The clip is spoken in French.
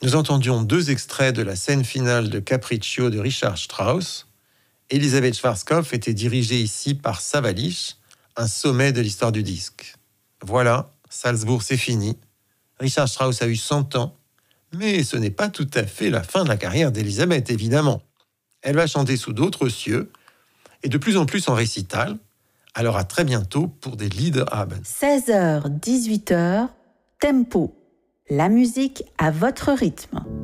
Nous entendions 2 extraits de la scène finale de Capriccio de Richard Strauss. Elisabeth Schwarzkopf était dirigée ici par Sawallisch, un sommet de l'histoire du disque. Voilà, Salzbourg, c'est fini. Richard Strauss a eu 100 ans, mais ce n'est pas tout à fait la fin de la carrière d'Elisabeth, évidemment. Elle va chanter sous d'autres cieux, et de plus en plus en récital. Alors à très bientôt pour des Liederabend. 16h, 18h, Tempo. La musique à votre rythme.